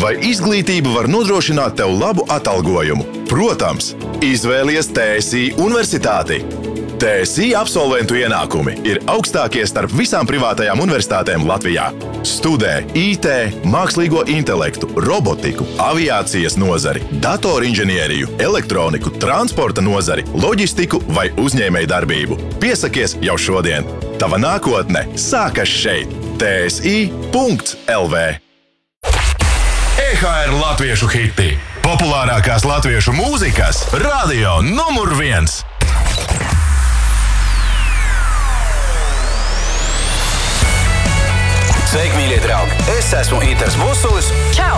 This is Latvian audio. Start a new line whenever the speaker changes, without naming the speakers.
vai izglītība var nodrošināt tev labu atalgojumu? Protams, izvēlies TSI Universitāti. TSI absolventu ienākumi ir augstākie starp visām privātajām universitātēm Latvijā. Studē IT, mākslīgo intelektu, robotiku, aviācijas nozari, datorinženieriju, elektroniku, transporta nozari, loģistiku vai uzņēmējdarbību. Piesakies jau šodien! Tava nākotne sākas šeit! TSI.LV EHR latviešu hiti! Populārākās latviešu mūzikas radio numur 1!
Sveiki, mīļie draugi! Es esmu Inters Busulis.
Čau!